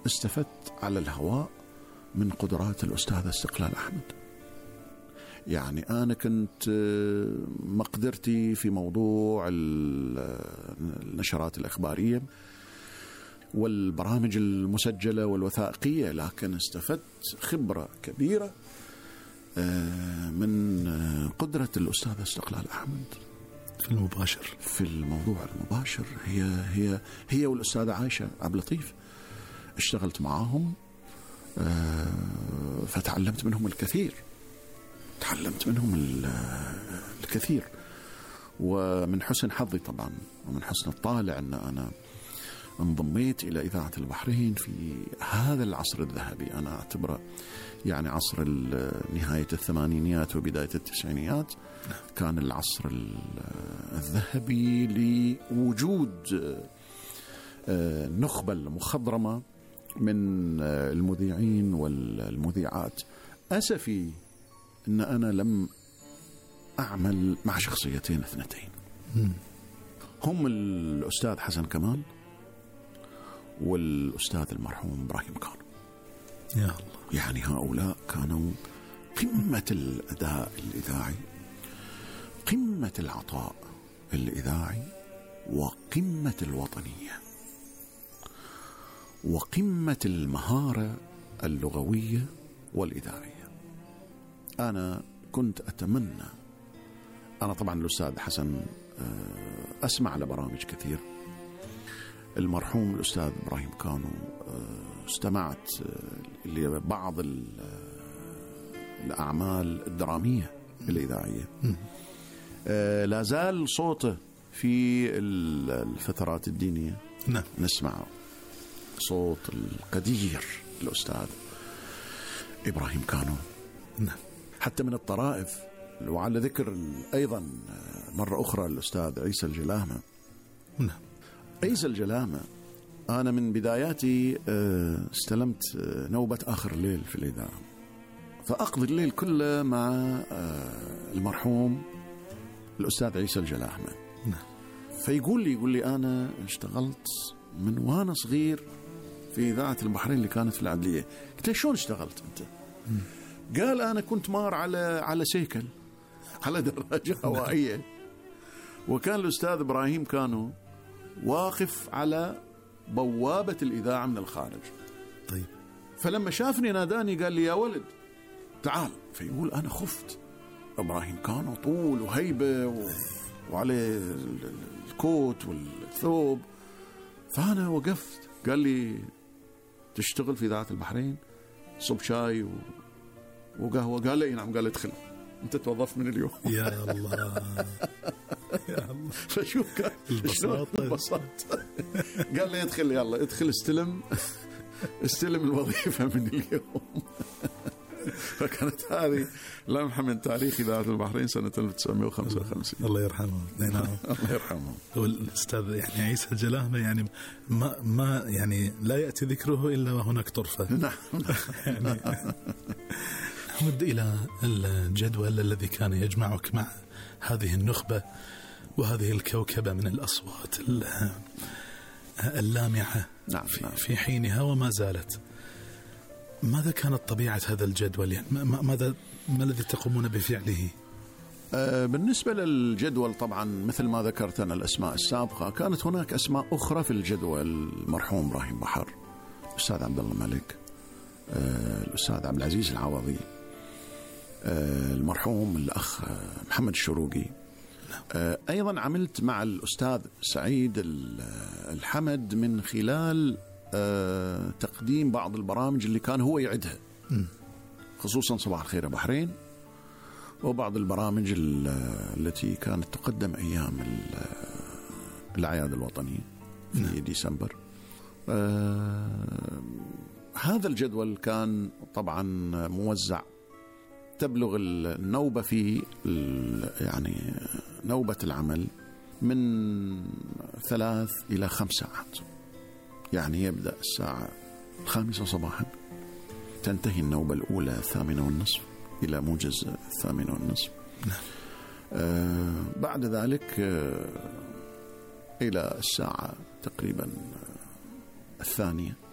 استفدت على الهواء من قدرات الأستاذ استقلال أحمد. يعني أنا كنت مقدرتي في موضوع النشرات الإخبارية والبرامج المسجلة والوثائقية، لكن استفدت خبرة كبيرة من قدرة الأستاذ استقلال أحمد في الموضوع المباشر. هي والأستاذة عائشة عبد اللطيف اشتغلت معاهم، فتعلمت منهم الكثير، ومن حسن حظي طبعا ومن حسن الطالع أن أنا انضميت إلى إذاعة البحرين في هذا العصر الذهبي. أنا أعتبره يعني عصر نهاية الثمانينيات وبداية التسعينيات كان العصر الذهبي لوجود النخبة المخضرمة من المذيعين والمذيعات. أسفي أن أنا لم أعمل مع شخصيتين اثنتين، هم الأستاذ حسن كمال والأستاذ المرحوم إبراهيم كانو. يا الله، يعني هؤلاء كانوا قمة الأداء الإذاعي، قمة العطاء الإذاعي، وقمة الوطنية، وقمة المهارة اللغوية والإذاعية. أنا كنت أتمنى، أنا طبعا الأستاذ حسن أسمع على برامج كثير، المرحوم الأستاذ إبراهيم كانو استمعت لبعض الأعمال الدرامية الإذاعية، لا زال صوته في الفترات الدينية. نعم، نسمع صوت القدير الأستاذ إبراهيم كانو. نعم، حتى من الطرائف، وعلى ذكر أيضا مرة أخرى الأستاذ عيسى الجلامة. نعم، عيسى الجلامة أنا من بداياتي استلمت نوبة آخر الليل في الإذاعة، فأقضي الليل كله مع المرحوم الأستاذ عيسى الجلامة. نعم. فيقول لي أنا اشتغلت من وأنا صغير في إذاعة البحرين اللي كانت في العدلية. قلت له شلون اشتغلت أنت؟ قال أنا كنت مار على سيكل، على دراجة هوائية، وكان الأستاذ إبراهيم كانوا واقف على بوابة الإذاعة من الخارج. طيب، فلما شافني ناداني قال لي يا ولد تعال. فيقول أنا خفت، إبراهيم كانوا طول وهيبة وعليه الكوت والثوب. فأنا وقفت، قال لي تشتغل في إذاعة البحرين؟ صب شاي وقهوة؟ قال لي نعم. قال لي ادخل، أنت توظف من اليوم. يا الله يا الله. فشوف كان البساطة. قال لي ادخل، يلا ادخل استلم الوظيفة من اليوم. فكانت هذه لمحة من تاريخ إذاعة البحرين سنة 1955. الله يرحمه. الله يرحمه. هو الأستاذ يعني عيسى الجلامة، يعني ما يعني لا يأتي ذكره إلا وهناك طرفة. نعم. يعني نعود إلى الجدول الذي كان يجمعك مع هذه النخبة وهذه الكوكبة من الأصوات اللامعة. نعم. في حينها وما زالت. ماذا كانت طبيعة هذا الجدول؟ يعني ما الذي تقومون بفعله؟ بالنسبة للجدول طبعا مثل ما ذكرت أنا الأسماء السابقة، كانت هناك أسماء أخرى في الجدول. المرحوم إبراهيم بحر، الأستاذ عبد الله ملك، الأستاذ عبد العزيز العوضي، المرحوم الأخ محمد الشروقي. أيضا عملت مع الأستاذ سعيد الحمد من خلال تقديم بعض البرامج اللي كان هو يعدها، خصوصا صباح الخير يا بحرين، وبعض البرامج التي كانت تقدم أيام الأعياد الوطنية في ديسمبر. هذا الجدول كان طبعا موزع، تبلغ النوبة في يعني نوبة العمل من 3 إلى 5 ساعات. يعني يبدأ الساعة 5 صباحا، تنتهي النوبة الأولى 8:30 إلى موجز 8:30. بعد ذلك إلى الساعة تقريبا 2